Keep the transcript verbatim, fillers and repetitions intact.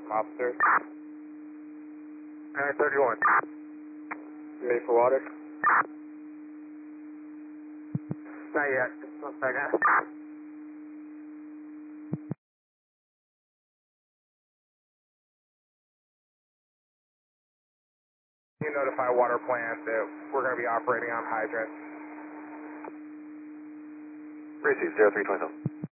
Officer. nine thirty-one. Ready for water? Not yet. Just one second. You notify water plant that we're going to be operating on hydrants. Receive zero three twenty.